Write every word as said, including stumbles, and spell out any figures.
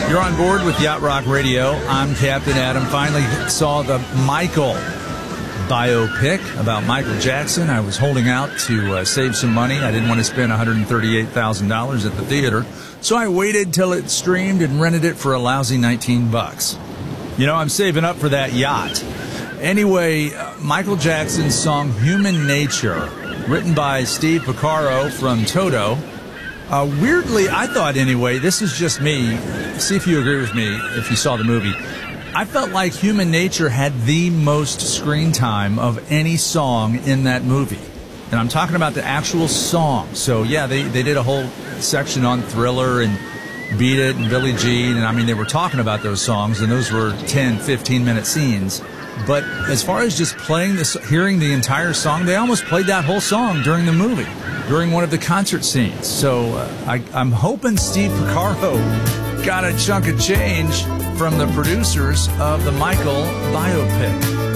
You're on board with Yacht Rock Radio. I'm Captain Adam. Finally saw the Michael biopic about Michael Jackson. I was holding out to uh, save some money. I didn't want to spend one hundred thirty-eight thousand dollars at the theater, so I waited till it streamed and rented it for a lousy nineteen bucks. You know, I'm saving up for that yacht. Anyway, uh, Michael Jackson's song Human Nature, written by Steve Porcaro from Toto. Uh, weirdly, I thought anyway, this is just me, see if you agree with me if you saw the movie, I felt like Human Nature had the most screen time of any song in that movie. And I'm talking about the actual song. So yeah, they, they did a whole section on Thriller and Beat It and Billie Jean, and I mean, they were talking about those songs, and those were ten, fifteen minute scenes. But as far as just playing this, hearing the entire song, they almost played that whole song during the movie, during one of the concert scenes. So uh, I, I'm hoping Steve Porcaro got a chunk of change from the producers of the Michael biopic.